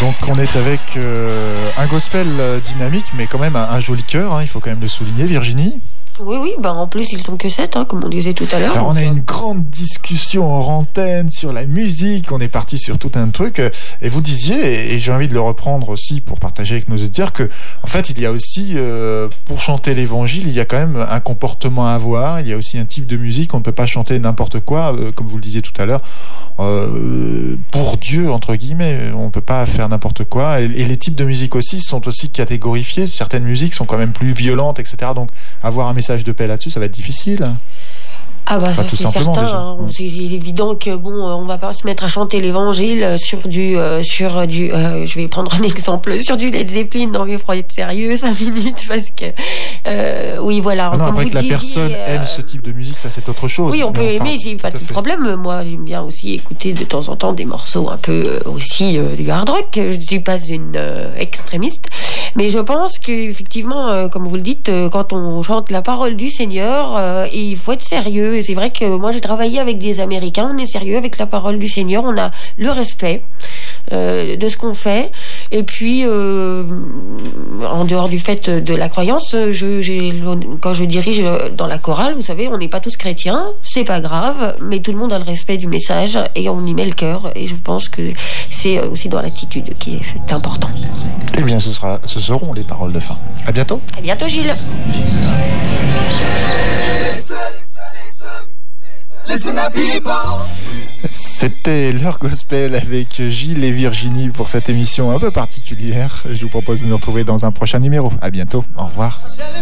Donc on est avec un gospel dynamique, mais quand même un joli cœur, hein, il faut quand même le souligner, Virginie. Oui, en plus ils sont que 7, hein, comme on disait tout à l'heure. Alors on a une grande discussion en antenne sur la musique, on est parti sur tout un truc, et vous disiez, et j'ai envie de le reprendre aussi pour partager avec nos auditeurs, que en fait il y a aussi, pour chanter l'évangile, il y a quand même un comportement à avoir, il y a aussi un type de musique, on ne peut pas chanter n'importe quoi, comme vous le disiez tout à l'heure, pour Dieu, entre guillemets, on ne peut pas faire n'importe quoi, et les types de musique aussi sont aussi catégorifiés, certaines musiques sont quand même plus violentes, etc. Donc avoir un message de paix là-dessus, ça va être difficile. Ah bah ça c'est certain, hein. C'est évident que on va pas se mettre à chanter l'évangile sur du je vais prendre un exemple, sur du Led Zeppelin. Non mais il faut être sérieux 5 minutes parce que oui voilà. Ah non, après que la personne aime ce type de musique, ça c'est autre chose. Oui, on peut aimer, c'est pas de problème. Moi j'aime bien aussi écouter de temps en temps des morceaux un peu aussi du hard rock. Je suis pas une extrémiste, mais je pense qu'effectivement, comme vous le dites, quand on chante la parole du Seigneur, il faut être sérieux. Et c'est vrai que moi j'ai travaillé avec des Américains, on est sérieux avec la parole du Seigneur, on a le respect de ce qu'on fait, et puis en dehors du fait de la croyance, quand je dirige dans la chorale, vous savez, on n'est pas tous chrétiens, c'est pas grave, mais tout le monde a le respect du message et on y met le cœur, et je pense que c'est aussi dans l'attitude qui est important. Eh bien ce seront les paroles de fin. À bientôt. À bientôt Gilles. C'était l'heure gospel avec Gilles et Virginie pour cette émission un peu particulière. Je vous propose de nous retrouver dans un prochain numéro. À bientôt. Au revoir.